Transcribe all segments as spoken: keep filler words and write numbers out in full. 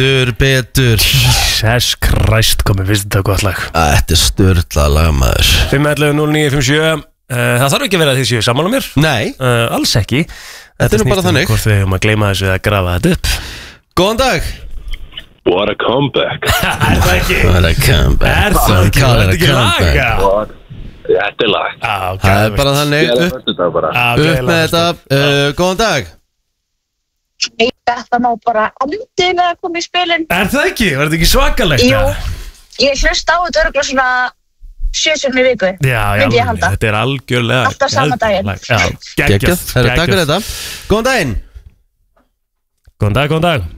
Betur, betur Jesus Christ, komið, finnst þetta gott lag. Þetta er sturlað lag, maður. fimm ellefu núll níu fimm sjö. Það þarf ekki að vera því séu sammála mér. Nei, uh, Alls ekki. Þetta er nú bara þannig. Hvort við höfum að gleyma þessu að grafa þetta upp. Góðan dag. What a comeback. Er það ekki? What a comeback. Er það ekki? Call Er it þetta a ekki lag? comeback. What? Þetta er lag. Það er bara þannig. Ég er Upp, að þetta bara. upp með þetta. Uh, góðan dag. Þetta má bara andilega að koma í spilin. Er það ekki? Var þetta ekki svakalegt? Jú, eða? ég hlusta á þetta örgulega svona sjö sinnum í viku. Já, já, Myndi ég halda. þetta er algjörlega Alltaf sama daginn. lag. Já, Geggjað. geggjað. Herra, takk fyrir þetta. Góðan daginn. Góðan dag, góðan dag.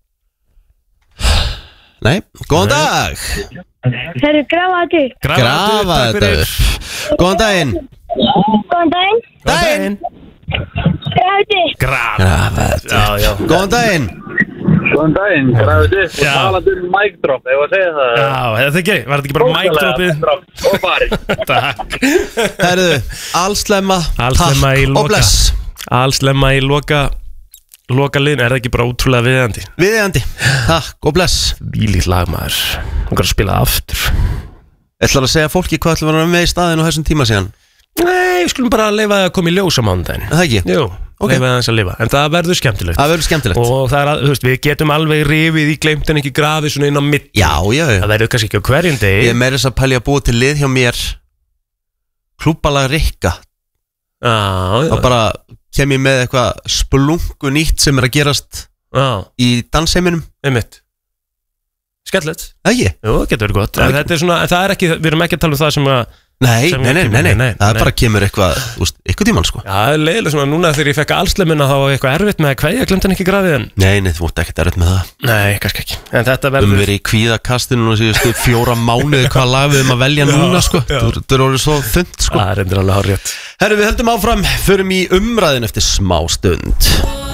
Nei, góðan dag. Það eru grafa þetta upp. Grafa þetta upp. Góðan daginn. Góðan daginn. Daginn. Grafa þetta upp. Graf. Grafa þetta Já, já. upp. Góðan daginn. Góðan daginn, græðið upp og Já. talað um mic drop, ef að segja það. Já, er það ekki? Var þetta ekki bara mic dropið? Mic drop og farið. Takk. Herðu, allslemma. Allslemma í Takk loka. og bless. Allslemma í loka loka liðin, er það ekki bara útrúlega viðandi? Viðeigandi. Takk og bless. Bílít lag, maður. Hún kan að spila það aftur. Ætlar að segja fólki hvað ætlum við að vera með í staðinu á þessum tíma síðan? Nei, við skulum bara leifa það að koma í ljós á mánudaginn. Það ekki? Jú, Ok. leifa það aðeins að lifa. En það verður skemmtilegt. Það verður skemmtilegt. Og það er að, þú veist, við getum alveg rifið í glemt en ekki grafið svona inn á mitt. Já, já, já. Það verður kannski ekki á hverjum degi. Ég er meira þess að pælja að búa til lið hjá mér. Klúbbalag Rikka. Já, já. Það bara kem ég með eitthvað splungu nýtt sem er að gerast Já, í dansheiminum. einmitt. Skemmtilegt. Það ekki? Jú, það getur verið gott. Það En er þetta er svona, en það er ekki, við erum ekki að tala um það sem að Nei, Sem nei, nei, kemur- nei, nei. nei, Það nei. bara kemur eitthvað, úst, eitthvað tímann sko. Já, það er leiðilega svona, núna þegar ég fekk allslemuna þá var eitthvað erfitt með að kveðja, glemt hann ekki grafið en Nei, nei, þú vart ekkert erfitt með það. Nei, kannski ekki. En þetta Við verður höfum verið í kvíðakastinu og síðustu fjóra mánuði hvað lag við höfum að velja núna sko. já. Það er orðið svo þund sko. Það er endur alveg hárrétt. Herru, við höldum áfram, förum í umræðin eftir smá stund.